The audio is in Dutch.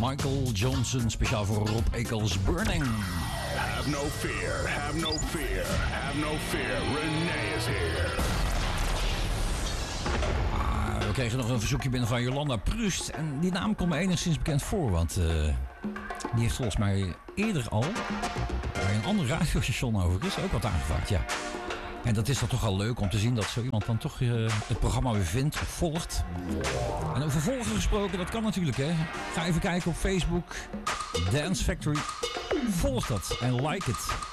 Michael Johnson, speciaal voor Rob Ekels, Burning. Have no fear, have no fear, have no fear. René is here. We kregen nog een verzoekje binnen van Jolanda Prust. En die naam komt me enigszins bekend voor, want die heeft volgens mij eerder al bij een ander radiostation overigens ook wat aangevraagd, ja. En dat is dan toch al leuk om te zien dat zo iemand dan toch het programma weer vindt of volgt. En over volgen gesproken, dat kan natuurlijk, hè. Ga even kijken op Facebook, Dance Factory. Volg dat en like het.